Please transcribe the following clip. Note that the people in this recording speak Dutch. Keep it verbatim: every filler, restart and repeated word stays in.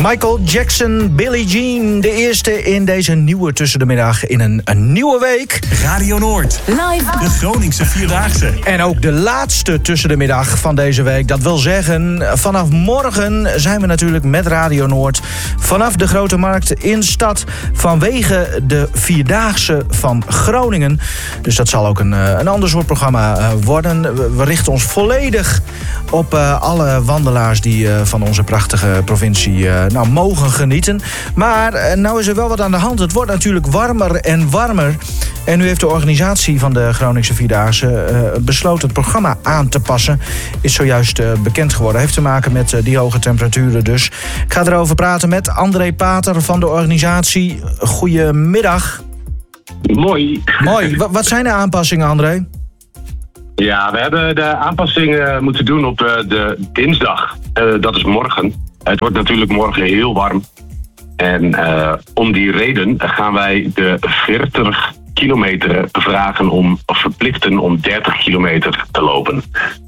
Michael Jackson, Billie Jean, de eerste in deze nieuwe Tussen de Middag in een, een nieuwe week. Radio Noord, live, de Groningse Vierdaagse. En ook de laatste Tussen de Middag van deze week. Dat wil zeggen, vanaf morgen zijn we natuurlijk met Radio Noord vanaf de Grote Markt in stad vanwege de Vierdaagse van Groningen. Dus dat zal ook een, een ander soort programma worden. We richten ons volledig op uh, alle wandelaars die uh, van onze prachtige provincie uh, nou, mogen genieten. Maar uh, nou is er wel wat aan de hand. Het wordt natuurlijk warmer en warmer. En nu heeft de organisatie van de Groningse Vierdaagse uh, besloten het programma aan te passen. Is zojuist uh, bekend geworden. Heeft te maken met uh, die hoge temperaturen dus. Ik ga erover praten met André Pater van de organisatie. Goedemiddag. Mooi. Mooi. W- wat zijn de aanpassingen, André? Ja, we hebben de aanpassingen moeten doen op uh, de dinsdag. Uh, dat is morgen. Het wordt natuurlijk morgen heel warm. En uh, om die reden gaan wij de veertig kilometer vragen om, of verplichten om dertig kilometer te lopen.